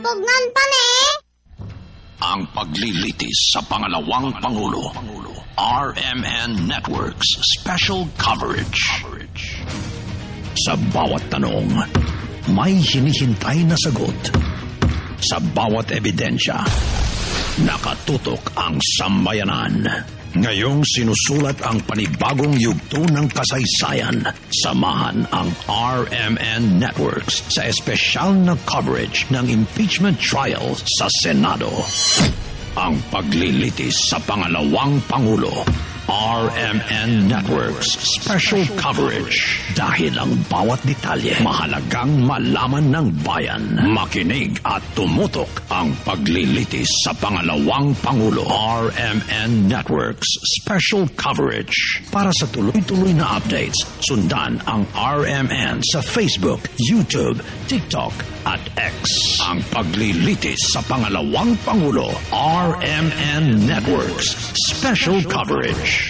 Pugnan pa ni! Ang paglilitis sa pangalawang Pangulo. RMN Network's special coverage. Sa bawat tanong, may hinihintay na sagot. Sa bawat ebidensya, nakatutok ang sambayanan. Ngayong sinusulat ang panibagong yugto ng kasaysayan. Samahan ang RMN Networks sa espesyal na coverage ng impeachment trial sa Senado. Ang paglilitis sa pangalawang Pangulo. RMN Networks special coverage. Dahil ang bawat detalye mahalagang malaman ng bayan. Makinig at tumutok ang paglilitis sa pangalawang Pangulo. RMN Networks special coverage. Para sa tuloy-tuloy na updates, sundan ang RMN sa Facebook, YouTube, TikTok at X. Ang paglilitis sa pangalawang Pangulo. RMN Networks special coverage.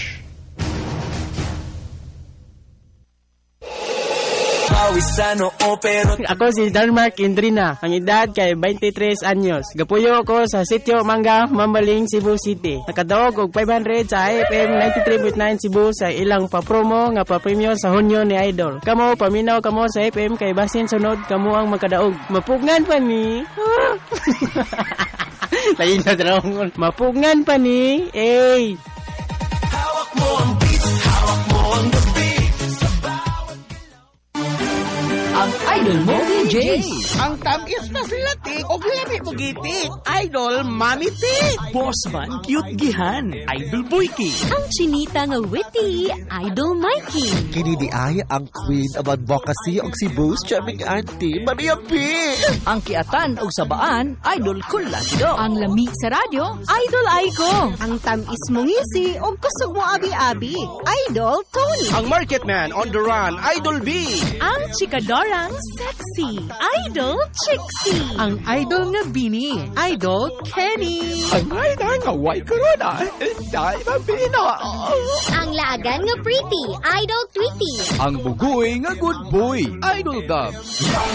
Ako si Dalmar Quindrina. Ang edad kay 23 anyos. Gapuyo ako sa Sitio Mangga, Mambaling, Cebu City. Nakadaog og 500 sa FM 93.9 Cebu sa ilang papromo nga papremyo sa Hunyo ni Idol. Kamo paminaw kamo sa FM kay basin sunod kamo ang magkadaog. Mapugnan pa ni. Lain na drawon. Mapugnan pa ni. Eh. Hawak mo ang beat, hawak mo ang beat. Ang idol mo, DJ. Ang tamis na silatik o lami mo gitik. Idol, Mami Tik. Bossman, cute gihan. Idol Boyki. Ang chinita nga witty, Idol Mikey. Kini di ay ang queen of advocacy og Cebu's charming auntie, Maria P. Ang kiatan o sabaan, Idol Kulasido. Ang lami sa radyo, Idol Aiko. Ang tamis mong ngisi o kusog mo abi-abi, Idol Tony. Ang marketman on the run, Idol B. Ang chikadorang sexy, Idol Chixie. Ang idol nga Bini, Idol Kenny. Ang idol nga white corona. Dahil mabino. Ang lagan nga pretty, Idol Tweety. Ang bugoy nga good boy. Idol Dub.